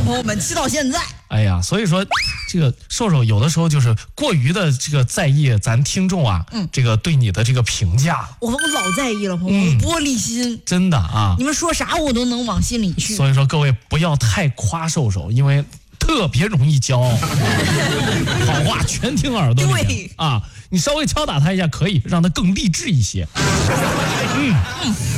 朋友们，气到现在。 哎呀，所以说这个瘦瘦有的时候就是过于的这个在意咱听众啊，这个对你的这个评价。 我老在意了，朋友们，玻璃心， 真的啊， 你们说啥我都能往心里去。 所以说各位不要太夸瘦瘦，因为特别容易骄傲。好话全听耳朵里啊，你稍微敲打他一下可以，让他更励志一些。